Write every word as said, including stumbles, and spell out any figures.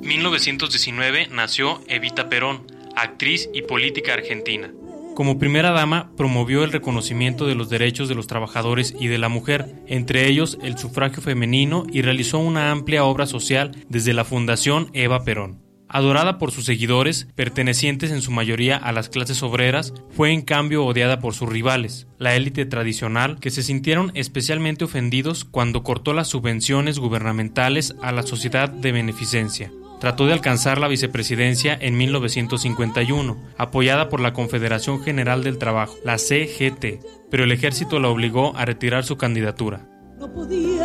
mil novecientos diecinueve nació Evita Perón, actriz y política argentina. Como primera dama, promovió el reconocimiento de los derechos de los trabajadores y de la mujer, entre ellos el sufragio femenino, y realizó una amplia obra social desde la Fundación Eva Perón. Adorada por sus seguidores, pertenecientes en su mayoría a las clases obreras, fue en cambio odiada por sus rivales, la élite tradicional, que se sintieron especialmente ofendidos cuando cortó las subvenciones gubernamentales a la sociedad de beneficencia. Trató de alcanzar la vicepresidencia en mil novecientos cincuenta y uno, apoyada por la Confederación General del Trabajo, la C G T, pero el ejército la obligó a retirar su candidatura. No podía